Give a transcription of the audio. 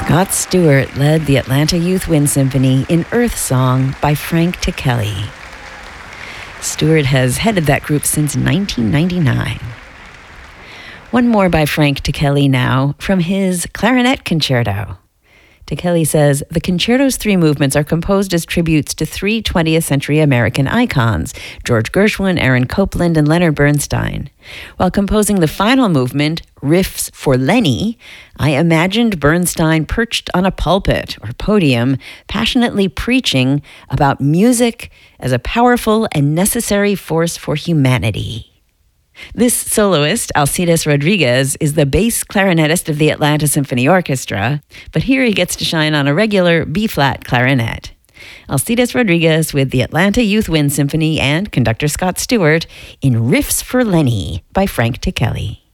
Scott Stewart led the Atlanta Youth Wind Symphony in Earth Song by Frank Ticheli. Stewart has headed that group since 1999. One more by Frank Ticheli now, from his Clarinet Concerto. Ticheli says, the concerto's three movements are composed as tributes to three 20th century American icons, George Gershwin, Aaron Copland, and Leonard Bernstein. While composing the final movement, Riffs for Lenny, I imagined Bernstein perched on a pulpit or podium, passionately preaching about music as a powerful and necessary force for humanity. This soloist, Alcides Rodriguez, is the bass clarinetist of the Atlanta Symphony Orchestra, but here he gets to shine on a regular B-flat clarinet. Alcides Rodriguez with the Atlanta Youth Wind Symphony and conductor Scott Stewart in Riffs for Lenny by Frank Ticheli.